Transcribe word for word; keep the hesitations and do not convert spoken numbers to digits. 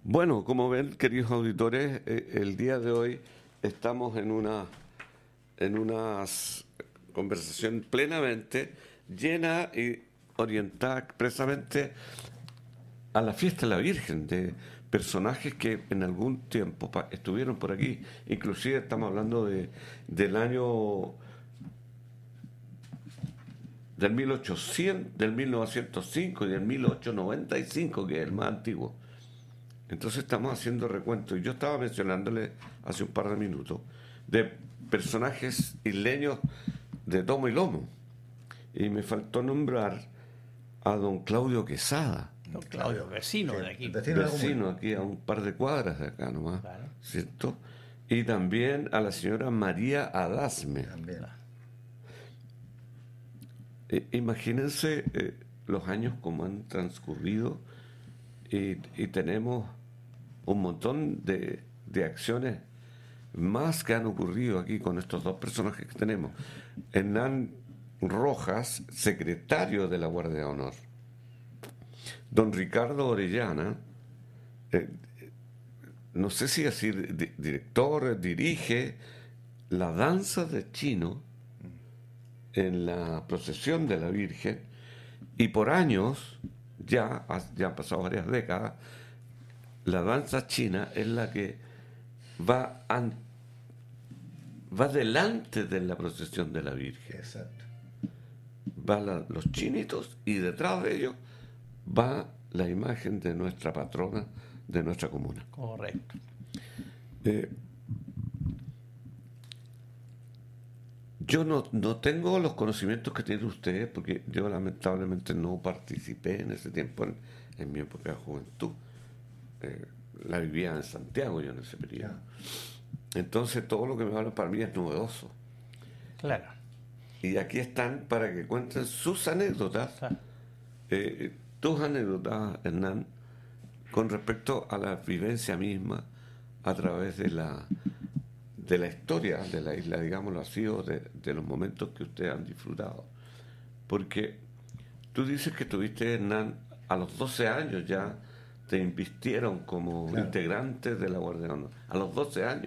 Bueno, como ven, queridos auditores, eh, el día de hoy estamos en una en una s- conversación plenamente llena y orientada expresamente a la fiesta de la Virgen, de personajes que en algún tiempo pa- estuvieron por aquí. Inclusive estamos hablando de del año del mil ochocientos, del mil novecientos cinco y del mil ochocientos noventa y cinco, que es el más antiguo. Entonces estamos haciendo recuento. Y yo estaba mencionándole hace un par de minutos de personajes isleños de tomo y lomo. Y me faltó nombrar a don Claudio Quesada, Don Claudio, vecino Sí, de aquí. vecino de la vecino comuna. aquí a un par de cuadras de acá nomás, Claro. ¿cierto? Y también a la señora María Adasme. También. Eh, imagínense eh, los años como han transcurrido y, y tenemos un montón de, de acciones más que han ocurrido aquí con estos dos personajes que tenemos. Hernán Rojas, secretario de la Guardia de Honor. Don Ricardo Orellana, eh, no sé si decir di- director, dirige la danza de Chino en la procesión de la Virgen, y por años, ya, ha- ya han pasado varias décadas, la danza china es la que va, an- va delante de la procesión de la Virgen. Exacto. Va la- los chinitos y detrás de ellos va la imagen de nuestra patrona de nuestra comuna. Correcto. Eh, yo no, no tengo los conocimientos que tiene usted, porque yo lamentablemente no participé en ese tiempo, en, en mi época de juventud. Eh, la vivía en Santiago yo en ese periodo. Entonces todo lo que me habla para mí es novedoso. Claro. Y aquí están para que cuenten sus anécdotas, Claro. eh, tus anécdotas, Hernán, con respecto a la vivencia misma a través de la de la historia de la isla, digámoslo así, o de, de los momentos que ustedes han disfrutado. Porque tú dices que tuviste, Hernán, a los doce años ya te invistieron como Claro. integrante de la Guardia de Honor. A los doce años.